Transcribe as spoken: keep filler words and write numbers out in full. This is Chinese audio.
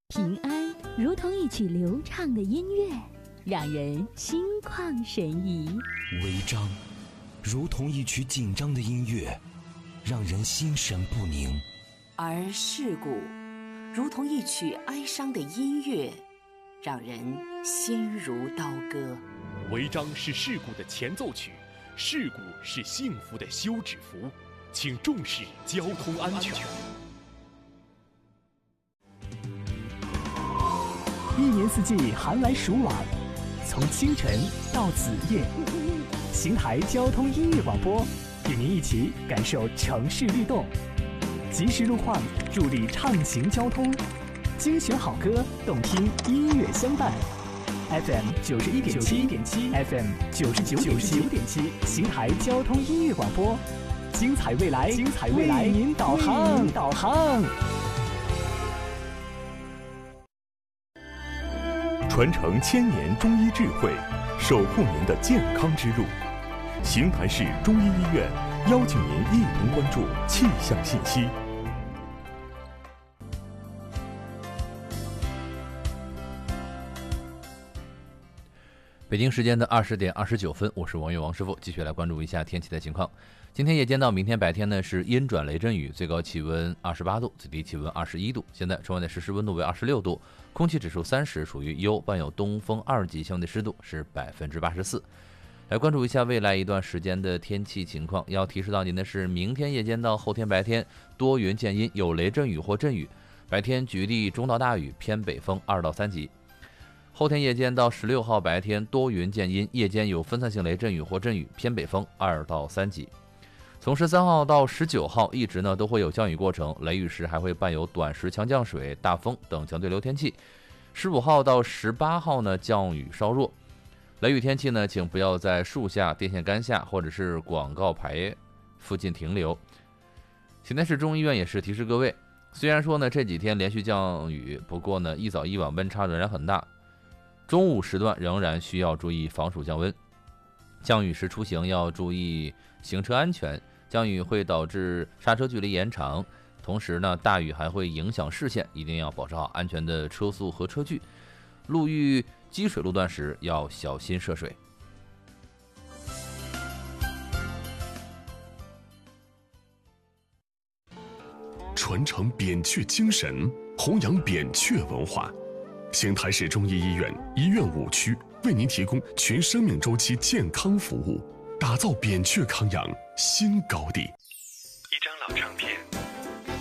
平安如同一曲流畅的音乐，让人心旷神怡； 违章如同一曲紧张的音乐，让人心神不宁； 而事故如同一曲哀伤的音乐，让人心如刀割。 违章是事故的前奏曲，事故是幸福的休止符，请重视交通安全。 一年四季寒来暑往，从清晨到子夜，邢台交通音乐广播与您一起感受城市律动，及时路况助力畅行交通，精选好歌，动听音乐相伴。F M 九十一点七 ，F M 九十九点七，邢台交通音乐广播，精彩未来，精彩未来，为您导航，导航。 传承千年中医智慧，守护您的健康之路。邢台市中医医院邀请您一同关注气象信息。 北京时间的二十点二十九分，我是王岳王师傅，继续来关注一下天气的情况。今天夜间到明天白天呢是阴转雷阵雨，最高气温二十八度，最低气温二十一度。现在室外的实时温度为二十六度，空气指数三十，属于优，伴有东风二级，相对湿度是百分之八十四。来关注一下未来一段时间的天气情况。要提示到您的是，明天夜间到后天白天多云见阴，有雷阵雨或阵雨，白天局地中到大雨，偏北风二到三级。后天夜间到十六号白天多云见阴，夜间有分散性雷阵雨或阵雨，偏北风二到三级。从十三号到十九号一直呢都会有降雨过程，雷雨时还会伴有短时强降水、大风等强对流天气。十五号到十八号呢降雨稍弱，雷雨天气呢请不要在树下、电线杆下或者是广告牌附近停留。邢台市中医院也是提示各位，虽然说呢这几天连续降雨，不过呢一早一晚温差仍然很大，中午时段仍然需要注意防暑降温。降雨时出行要注意行车安全，降雨会导致刹车距离延长，同时呢大雨还会影响视线，一定要保持好安全的车速和车距。路遇积水路段时要小心涉水。 传承扁鹊精神，弘扬扁鹊文化。邢台市中医医院医院五区为您提供全生命周期健康服务，打造扁鹊康养新高地。 一张老唱片，